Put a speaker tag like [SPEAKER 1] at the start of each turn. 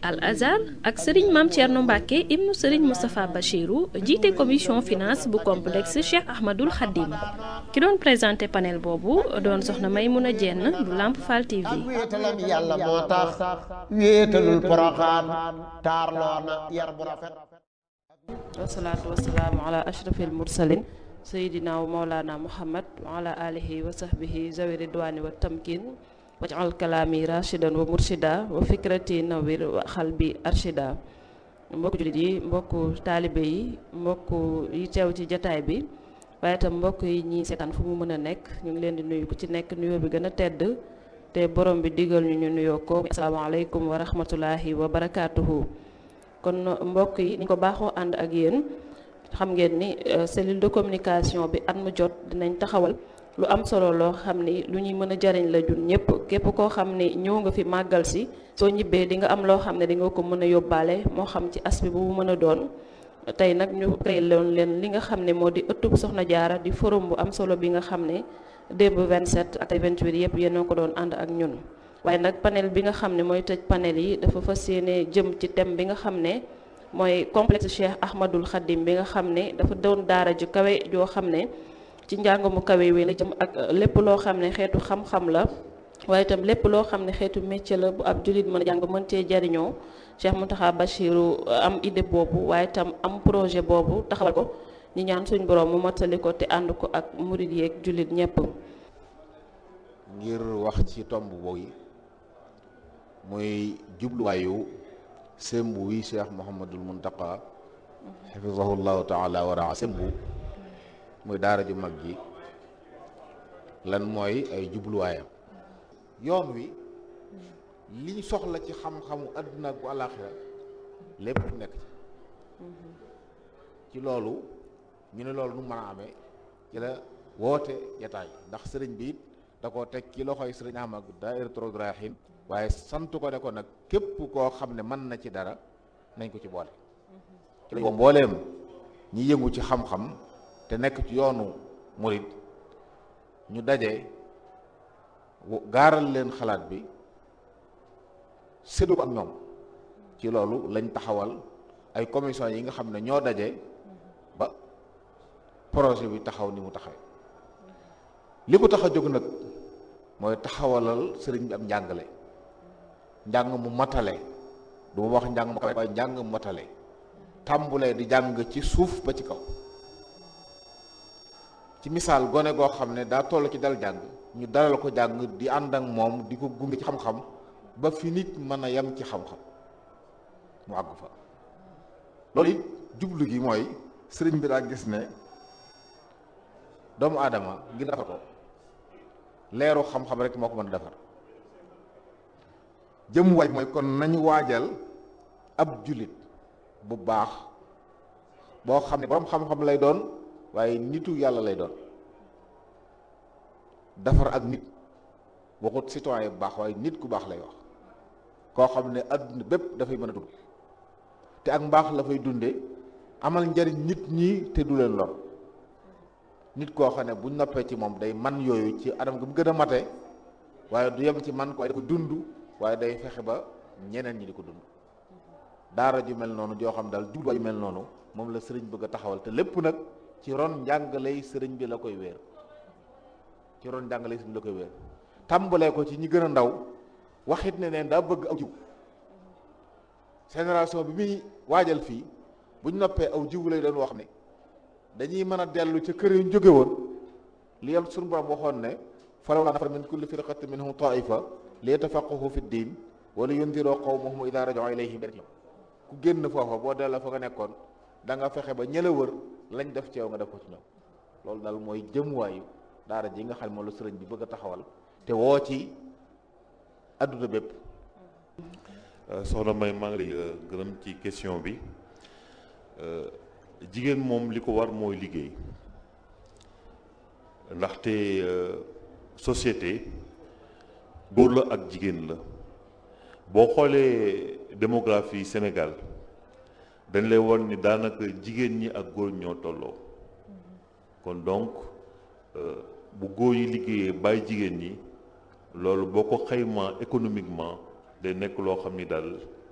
[SPEAKER 1] Al Azhar ak Serigne Mame Thierno Mbacke ibnu Serigne Moustapha Bachirou jiite commission finance bu complexe Cheikh Ahmadoul Khadim ki doon présenté panel boobu doon soxna Maymouna Diène bu Lamp Fall TV.
[SPEAKER 2] ak wéetalam yàlla moo tax wéetalul Poroxaan taarloona yar bu rafet.
[SPEAKER 3] wasalaatu wasalaamu ala ashrafil mursalin sayidina wa mawlana muhammad wa ala alihi wa sahbihi zawi ridwani wa tamkin waj'al kalaami rashidan wa murshida wa fikrati nawir wa xalbi arshida. mbokku jullit yi mbokku taalibe yi mbokku yi teew ci jataay bi waaye itam mbokk yi ñi seetaan fu mu mën a nekk ñu ngi leen di nuyu ku ci nekk nuyoo bi gën a tedd te borom bi digal ñu nuyoo ko asalaamaaleykum wa rahmatulahi wa barakaatuhu. kon mbokk yi ni ko baaxoo ànd ak yéen xam ngeen ni cellule de communication bi at mu jot dinañ taxawal lu am solo loo xam ni lu ñuy mën a jariñ la jun ñëpp képp koo xam ni ñëw nga fi màggal si soo ñibbee di nga am loo xam ne di nga ko mën a yóbbaale moo xam ci aspect bu mu mën a doon. tey nag ñu créé leen li nga xam ne moo di ëttub Soxna Jaara di forum bu am solo bi nga xam ne démb 27 ak 28 yëpp yéen a ko doon ànd ak ñun. waaye nag panel bi nga xam ne mooy tëj panel yi dafa fas yéene jëm ci thème bi nga xam ne mooy complexe Cheikh Ahmadoul Khadim bi nga xam ne dafa doon daara ju kawe joo xam ne ci njàng mu kawe wi la jëm ak lépp loo xam ne xeetu xam-xam la waaye itam lépp loo xam ne xeetu métier la bu ab jullit mën a jàng mën cee jariñoo Cheikh Mountakha Bachirou am idée boobu waaye itam am projet boobu taxawal ko ñu ñaan suñ borom mu mottali ko te ànd ko ak murid yeeg jullit ñépp.
[SPEAKER 4] ngir wax ci tomb boobu muy jubluwaayu sembu wi Cheikh Mouhamadul Mountakha xafizahullahu taala wa raa sembu muy daara ju mag ji lan mooy ay jubluwaayam. yoon wi liñ soxla ci xam-xamu àdduna ak bu àllaaxira lépp nekk ci loolu ñu ne loolu nu mën a amee ci la woote jataay ndax sëriñ bi it da koo teg ci loxoy sëriñ Ahmad Daahiratoul Rayahin waaye sant ko ne ko nag képp koo xam ne mën na ci dara nañ ko ci boole ci la mbooleem ñi yëngu ci xam-xam te nekk ci yoonu murid ñu daje gaaral leen xalaat bi séddu ko ak ñoom ci loolu lañ taxawal ay commission yi nga xam ne ñoo daje ba projet bi taxaw ni mu taxawee li ko tax a jóg nag mooy taxawalal sëriñ bi am njàngale njàng mu matale du ma wax njàng mu kawe waaye njàng mu matale tàmbulee di jàng ci suuf ba ci kaw ci misaal gone goo xam ne daa toll ci dal jàng ñu dalal ko jàng di ànd ak moom di ko gunge ci xam-xam ba fi nit mën a yem ci xam-xam mu àgg fa loolu it jublu gi mooy sëriñ bi daa gis ne doomu aadama ngir defar ko leeru xam-xam rek moo ko mën a defar jëm waaj mooy kon nañu waajal ab jullit bu baax boo xam ne boroom xam-xam lay doon waaye nitu yàlla lay doon defar ak nit waxut citoyen bu baax waaye nit ku baax lay wax koo xam ne adduna bépp dafay mën a dund te ak mbaax la fay dunde amal njariñ nit ñi te du leen lor nit koo xam ne buñ noppee ci moom day man yooyu ci anam gi mu gën a mate waaye du yem ci man ko waaye da ko dund waaye day fexe ba ñeneen ñi di ko dund daara ju mel noonu joo xam daal jubluwaay ju mel noonu moom la sëriñ bëgg a taxawal te lépp nag ci ron njàngaley sëriñ bi la koy wéer ci ron njàngaley sëriñ bi la koy wéer tàmbalee ko ci ñi gën a ndaw waxit ne neen daa bëgg aw jiw génération bi muy waajal fii buñ noppee aw jiw lay doon wax ne dañuy mën a dellu ca kër yu jóge woon li yam suñu borom waxoon ne falawlaa nafara min kulli firqatin minhum taifa li yatafaqqahu fi ddin wa li yundiroo qawmahum idaa raja'uu ilayhim ku génn foofa boo delloo fa nga nekkoon da nga fexe ba ñëla wër lañ def ci yow nga def ko ci ñoom loolu daal mooy jëmuwaayu daara ji nga xam ne moom la sëriñ bi bëgg a taxawal te woo ci adduna bépp.
[SPEAKER 5] soxna May maa ngi lay gërëm ci question bi jigéen moom li ko war mooy liggéey ndaxte société góor la ak jigéen la boo xoolee démographie Sénégal dañ lay won ni daanaka jigéen ñi ak góor ñoo tolloo kon donc bu góor yi liggéeyee bàyyi jigéen ñi loolu boo ko xaymaa économiquement day nekk loo xam ni daal